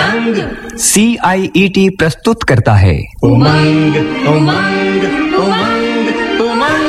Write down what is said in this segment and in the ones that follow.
उमंग CIET प्रस्तुत करता है उमंग उमंग उमंग उमंग।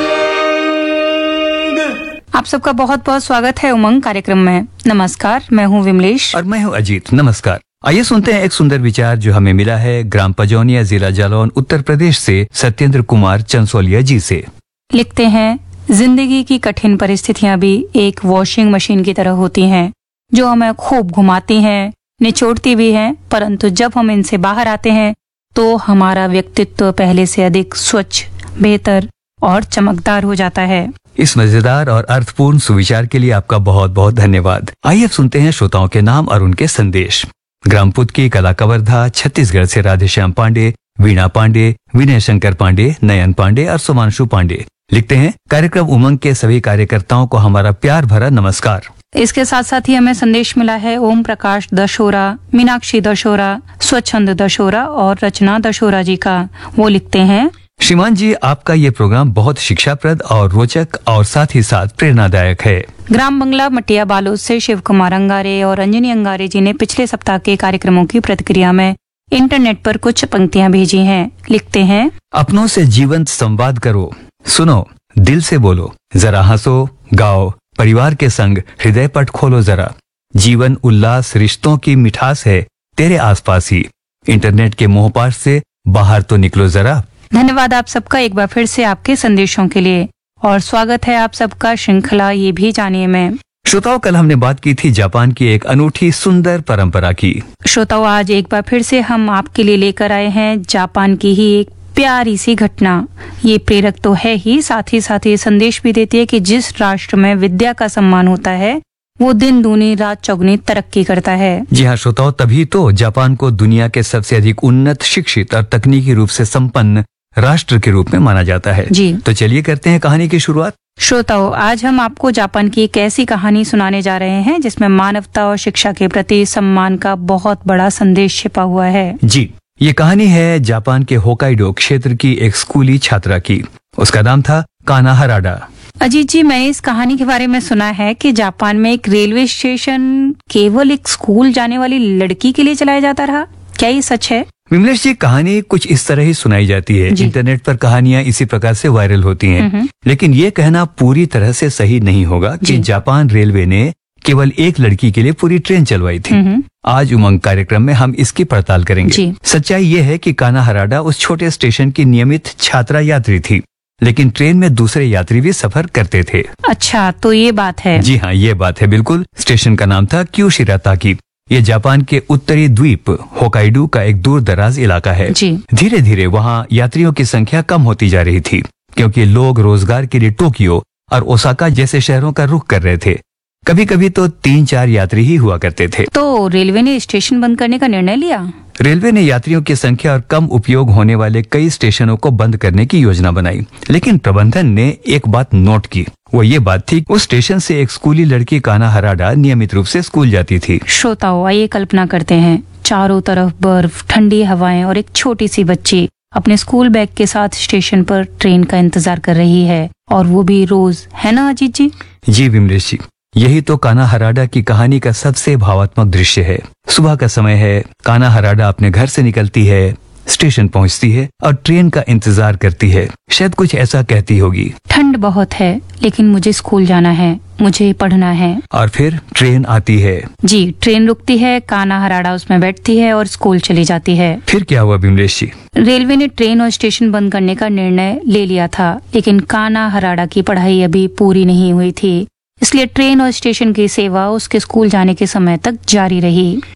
आप सबका बहुत बहुत स्वागत है उमंग कार्यक्रम में। नमस्कार, मैं हूँ विमलेश और मैं हूँ अजीत। नमस्कार। आइए सुनते हैं एक सुंदर विचार जो हमें मिला है ग्राम पजौनिया, जिला जालौन, उत्तर प्रदेश से सत्येंद्र कुमार चंसोलिया जी से। लिखते हैं, जिंदगी की कठिन परिस्थितियां भी एक वॉशिंग मशीन की तरह होती हैं जो हमें खूब घुमाती हैं, निचोड़ती भी हैं, परंतु जब हम इनसे बाहर आते हैं तो हमारा व्यक्तित्व पहले से अधिक स्वच्छ, बेहतर और चमकदार हो जाता है। इस मजेदार और अर्थपूर्ण सुविचार के लिए आपका बहुत बहुत धन्यवाद। आइए सुनते हैं श्रोताओं के नाम और उनके संदेश। ग्रामपुत की कला कवर्धा छत्तीसगढ़ से राधेश्याम पांडे, वीणा पांडे, विनय शंकर पांडे, नयन पांडे और सुमांशु पांडे लिखते हैं, कार्यक्रम उमंग के सभी कार्यकर्ताओं को हमारा प्यार भरा नमस्कार। इसके साथ साथ ही हमें संदेश मिला है ओम प्रकाश दशोरा, मीनाक्षी दशोरा, स्वच्छंद दशोरा और रचना दशोरा जी का। वो लिखते हैं, श्रीमान जी, आपका ये प्रोग्राम बहुत शिक्षाप्रद और रोचक और साथ ही साथ प्रेरणादायक है। ग्राम बंगला मटिया बालोद से शिव कुमार अंगारे और अंजनी अंगारे जी ने पिछले सप्ताह के कार्यक्रमों की प्रतिक्रिया में इंटरनेट पर कुछ पंक्तियां भेजी हैं। लिखते हैं, अपनों से जीवंत संवाद करो, सुनो, दिल से बोलो, जरा हंसो, गाओ, परिवार के संग हृदय पट खोलो जरा। जीवन उल्लास रिश्तों की मिठास है तेरे आसपास ही। इंटरनेट के मोहपाश से बाहर तो निकलो जरा। धन्यवाद आप सबका एक बार फिर से आपके संदेशों के लिए और स्वागत है आप सबका श्रृंखला ये भी जानिए में। श्रोताओं, कल हमने बात की थी जापान की एक अनूठी सुंदर परंपरा की। श्रोताओं, आज एक बार फिर से हम आपके लिए लेकर आए हैं जापान की ही एक प्यारी सी घटना। ये प्रेरक तो है ही, साथ ही संदेश भी देती है कि जिस राष्ट्र में विद्या का सम्मान होता है वो दिन दूनी रात चौगुनी तरक्की करता है। जी हाँ श्रोताओं, तभी तो जापान को दुनिया के सबसे अधिक उन्नत, शिक्षित और तकनीकी रूप से संपन्न राष्ट्र के रूप में माना जाता है। जी तो चलिए करते हैं कहानी की शुरुआत। श्रोताओं, आज हम आपको जापान की एक ऐसी कहानी सुनाने जा रहे हैं जिसमें मानवता और शिक्षा के प्रति सम्मान का बहुत बड़ा संदेश छिपा हुआ है। जी, ये कहानी है जापान के होकाइडो क्षेत्र की एक स्कूली छात्रा की। उसका नाम था काना हराडा। अजीत जी, मैंने इस कहानी के बारे में सुना है कि जापान में एक रेलवे स्टेशन केवल एक स्कूल जाने वाली लड़की के लिए चलाया जाता रहा। क्या ये सच है? विमलेश जी, कहानी कुछ इस तरह ही सुनाई जाती है। इंटरनेट पर कहानियां इसी प्रकार से वायरल होती हैं। लेकिन ये कहना पूरी तरह से सही नहीं होगा कि जापान रेलवे ने केवल एक लड़की के लिए पूरी ट्रेन चलवाई थी। आज उमंग कार्यक्रम में हम इसकी पड़ताल करेंगे। सच्चाई ये है कि काना हराडा उस छोटे स्टेशन की नियमित छात्रा यात्री थी, लेकिन ट्रेन में दूसरे यात्री भी सफर करते थे। अच्छा, तो ये बात है। जी हाँ, ये बात है बिल्कुल। स्टेशन का नाम था क्यूशिराताकी। ये जापान के उत्तरी द्वीप होकाइडो का एक दूर दराज इलाका है। धीरे धीरे वहाँ यात्रियों की संख्या कम होती जा रही थी क्योंकि लोग रोजगार के लिए टोक्यो और ओसाका जैसे शहरों का रुख कर रहे थे। कभी कभी तो 3-4 यात्री ही हुआ करते थे। तो रेलवे ने स्टेशन बंद करने का निर्णय लिया। रेलवे ने यात्रियों की संख्या और कम उपयोग होने वाले कई स्टेशनों को बंद करने की योजना बनाई, लेकिन प्रबंधन ने एक बात नोट की। वो ये बात थी, उस स्टेशन से एक स्कूली लड़की काना हराडा नियमित रूप से स्कूल जाती थी। श्रोताओं, आइए कल्पना करते हैं, चारों तरफ बर्फ, ठंडी हवाएं और एक छोटी सी बच्ची अपने स्कूल बैग के साथ स्टेशन पर ट्रेन का इंतजार कर रही है, और वो भी रोज, है ना अजीत जी? जी विमलेश जी, यही तो काना हराडा की कहानी का सबसे भावात्मक दृश्य है। सुबह का समय है, काना हराडा अपने घर से निकलती है, स्टेशन पहुंचती है और ट्रेन का इंतजार करती है। शायद कुछ ऐसा कहती होगी, ठंड बहुत है लेकिन मुझे स्कूल जाना है, मुझे पढ़ना है। और फिर ट्रेन आती है। जी, ट्रेन रुकती है, काना हराडा उसमें बैठती है और स्कूल चली जाती है। फिर क्या हुआ विमलेश जी? रेलवे ने ट्रेन और स्टेशन बंद करने का निर्णय ले लिया था, लेकिन काना हराडा की पढ़ाई अभी पूरी नहीं हुई थी, इसलिए ट्रेन और स्टेशन की सेवा उसके स्कूल जाने के समय तक जारी रही।